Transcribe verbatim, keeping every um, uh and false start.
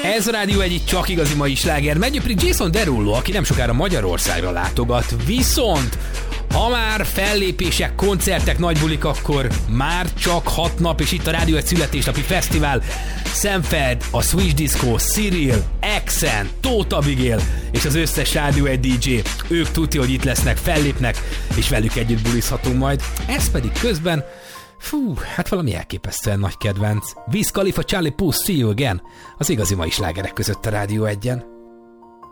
Ez a Rádió egy itt csak igazi mai sláger. Megy pedig Jason Derulo, aki nem sokára Magyarországra látogat. Viszont ha már fellépések, koncertek, nagybulik, akkor már csak hat nap, és itt a Rádió egy születésnapi fesztivál. Szemfeld, a Switch Disco, Cyril, Exen, Tóth Abigail és az összes Rádió egy dé dzsé. Ők tudja, hogy itt lesznek, fellépnek, és velük együtt bulizhatunk majd. Ez pedig közben, fú, hát valami elképesztően nagy kedvenc. Wiz Khalifa, Charlie Puth, See You Again, az igazi mai slágerek között a Rádió egyen.